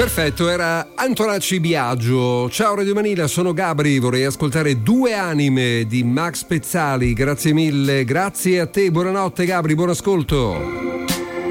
Perfetto, era Antonacci Biagio. Ciao Radio Manila, sono Gabri, vorrei ascoltare Due anime di Max Pezzali. Grazie mille, grazie a te, buonanotte Gabri, buon ascolto.